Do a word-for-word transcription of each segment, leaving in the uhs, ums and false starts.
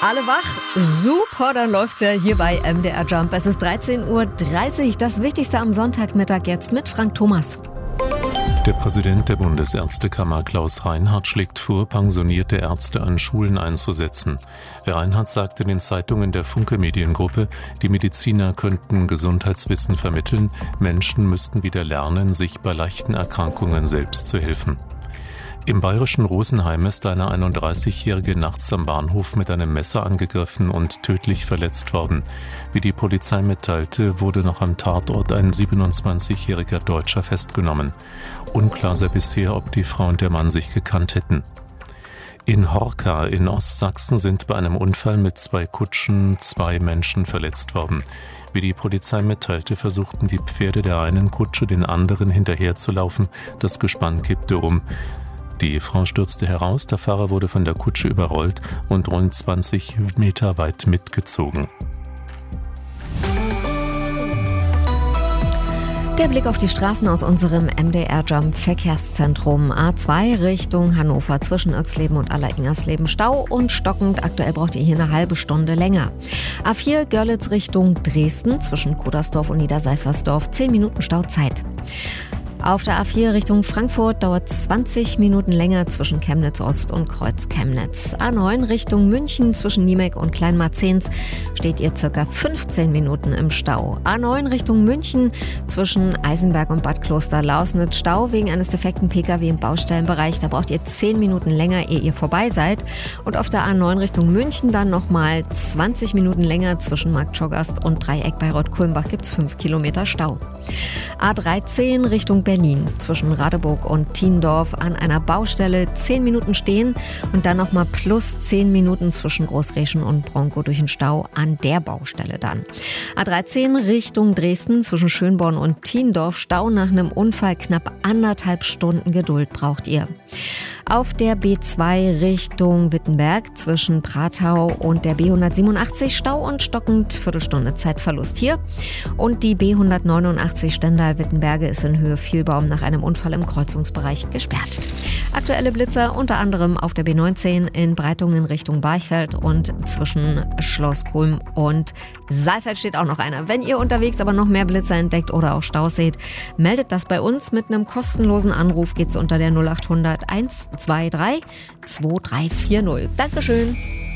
Alle wach? Super, dann läuft's ja hier bei M D R Jump. Es ist dreizehn Uhr dreißig, das Wichtigste am Sonntagmittag jetzt mit Frank Thomas. Der Präsident der Bundesärztekammer Klaus Reinhardt schlägt vor, pensionierte Ärzte an Schulen einzusetzen. Reinhardt sagte den Zeitungen der Funke Mediengruppe, die Mediziner könnten Gesundheitswissen vermitteln, Menschen müssten wieder lernen, sich bei leichten Erkrankungen selbst zu helfen. Im bayerischen Rosenheim ist eine einunddreißigjährige nachts am Bahnhof mit einem Messer angegriffen und tödlich verletzt worden. Wie die Polizei mitteilte, wurde noch am Tatort ein siebenundzwanzigjähriger Deutscher festgenommen. Unklar sei bisher, ob die Frau und der Mann sich gekannt hätten. In Horka in Ostsachsen sind bei einem Unfall mit zwei Kutschen zwei Menschen verletzt worden. Wie die Polizei mitteilte, versuchten die Pferde der einen Kutsche den anderen hinterherzulaufen. Das Gespann kippte um. Die Frau stürzte heraus, der Fahrer wurde von der Kutsche überrollt und rund zwanzig Meter weit mitgezogen. Der Blick auf die Straßen aus unserem M D R Jump Verkehrszentrum. A zwei Richtung Hannover zwischen Irxleben und Aller-Ingersleben. Stau und stockend. Aktuell braucht ihr hier eine halbe Stunde länger. A vier Görlitz Richtung Dresden zwischen Kudersdorf und Niederseifersdorf. zehn Minuten Stauzeit. Auf der A vier Richtung Frankfurt dauert zwanzig Minuten länger zwischen Chemnitz Ost und Kreuz Chemnitz. A neun Richtung München zwischen Niemek und Kleinmarzens steht ihr circa fünfzehn Minuten im Stau. A neun Richtung München zwischen Eisenberg und Bad Kloster-Lausnitz Stau wegen eines defekten Pkw im Baustellenbereich. Da braucht ihr zehn Minuten länger, ehe ihr vorbei seid. Und auf der A neun Richtung München dann nochmal zwanzig Minuten länger zwischen Marktschogast und Dreieck bei Rott-Kulmbach gibt es fünf Kilometer Stau. A dreizehn Richtung Berlin zwischen Radeburg und Tiendorf an einer Baustelle zehn Minuten stehen und dann nochmal plus zehn Minuten zwischen Großreschen und Bronco durch den Stau an der Baustelle dann. A dreizehn Richtung Dresden zwischen Schönborn und Tiendorf Stau nach einem Unfall, knapp anderthalb Stunden Geduld braucht ihr. Auf der B zwei Richtung Wittenberg zwischen Pratau und der B hundertsiebenundachtzig Stau und stockend, Viertelstunde Zeitverlust hier. Und die B hundertneunundachtzig Stendal-Wittenberge ist in Höhe Vielbaum nach einem Unfall im Kreuzungsbereich gesperrt. Aktuelle Blitzer unter anderem auf der B neunzehn in Breitungen Richtung Barchfeld und zwischen Schloss Kulm und Saalfeld steht auch noch einer. Wenn ihr unterwegs aber noch mehr Blitzer entdeckt oder auch Staus seht, meldet das bei uns. Mit einem kostenlosen Anruf geht's unter der null acht hundert eins zwei drei zwei drei vier null. Dankeschön.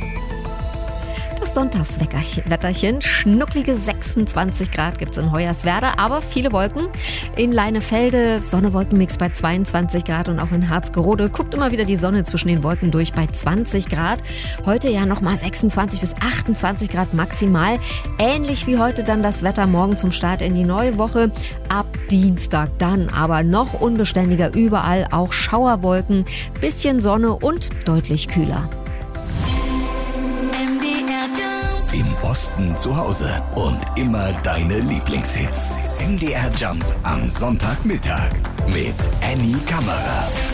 Das Sonntagswetterchen, schnucklige sechsundzwanzig Grad gibt's in Hoyerswerda, aber viele Wolken. In Leinefelde Sonne-Wolkenmix bei zweiundzwanzig Grad und auch in Harzgerode guckt immer wieder die Sonne zwischen den Wolken durch bei zwanzig Grad. Heute ja nochmal sechsundzwanzig bis achtundzwanzig Grad maximal. Ähnlich wie heute dann das Wetter morgen zum Start in die neue Woche. Ab Dienstag dann aber noch unbeständiger, überall auch Schauerwolken, bisschen Sonne und deutlich kühler. Im Osten zu Hause und immer deine Lieblingshits. M D R Jump am Sonntagmittag mit Annie Kammerer.